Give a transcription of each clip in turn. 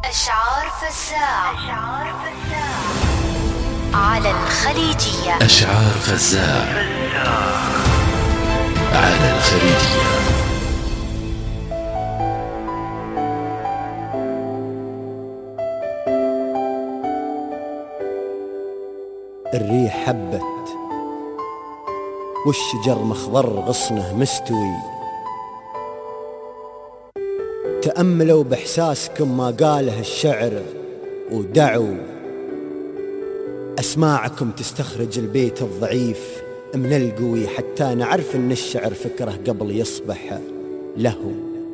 أشعار فزاع على الخليجية. أشعار فزاع على الخليجية. الريح حبت والشجر مخضر غصنه مستوي، تأملوا بإحساسكم ما قاله الشعر ودعوا أسماعكم تستخرج البيت الضعيف من القوي، حتى نعرف أن الشعر فكره قبل يصبح له.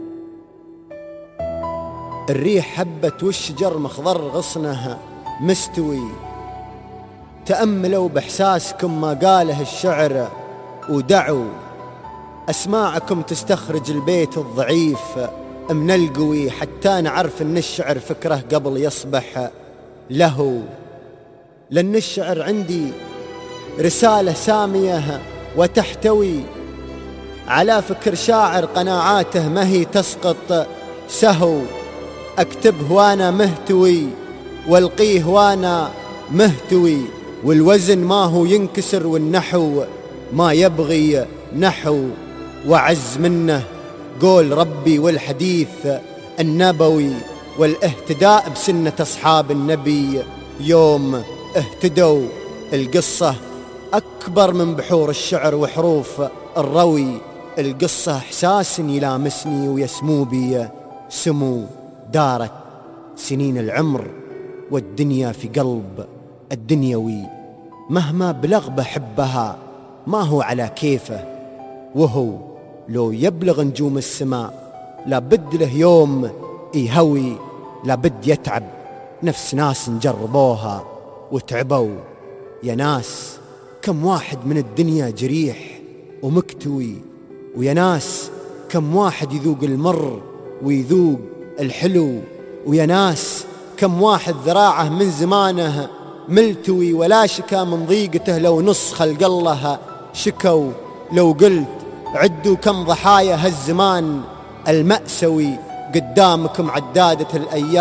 الريح حبت والشجر مخضر غصنه مستوي، تأملوا بإحساسكم ما قاله الشعر ودعوا أسماعكم تستخرج البيت الضعيف من القوي، حتى نعرف أن الشعر فكره قبل يصبح له. لأن الشعر عندي رسالة سامية وتحتوي على فكر شاعر قناعاته ما هي تسقط سهو، أكتبه وأنا مهتوي والقيه وأنا مهتوي، والوزن ما هو ينكسر والنحو ما يبغي نحو، وعز منه قول ربي والحديث النبوي والاهتداء بسنة أصحاب النبي يوم اهتدوا. القصة أكبر من بحور الشعر وحروف الروي، القصة إحساس يلامسني ويسمو بي سمو. دارت سنين العمر والدنيا في قلب الدنيوي، مهما بلغ بحبها ما هو على كيفه، وهو لو يبلغ نجوم السماء لابد له يوم يهوي، لابد يتعب نفس ناس نجربوها وتعبوا. يا ناس كم واحد من الدنيا جريح ومكتوي، ويا ناس كم واحد يذوق المر ويذوق الحلو، ويا ناس كم واحد ذراعه من زمانه ملتوي، ولا شكا من ضيقته لو نص خلق الله شكوا. لو قلت عدوا كم ضحايا هالزمان المأسوي، قدامكم عدادة الأيام